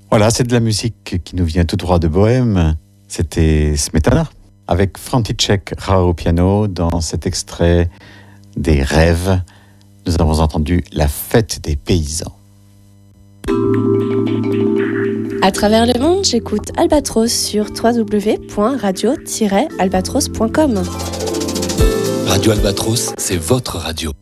Voilà, c'est de la musique qui nous vient tout droit de Bohème. C'était Smetana avec František Rao au piano dans cet extrait des Rêves. Nous avons entendu La fête des paysans. À travers le monde, j'écoute Albatros sur www.radio-albatros.com. Radio Albatros, c'est votre radio.